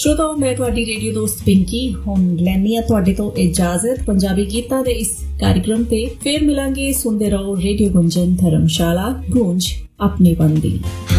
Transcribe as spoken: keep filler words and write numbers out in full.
श्रोताओं, मैं ਤੁਹਾਡੀ ਰੇਡੀਓ ਦੋਸਤ ਪਿੰਕੀ ਹੁਣ ਲੈਣੀ ਆ ਤੁਹਾਡੇ ਤੋਂ ਇਜਾਜ਼ਤ। ਪੰਜਾਬੀ ਗੀਤਾਂ ਦੇ ਇਸ कार्यक्रम पे फिर मिलांगे। सुनते रहो रेडियो गुंजन धर्मशाला, गूंज अपने बंदी।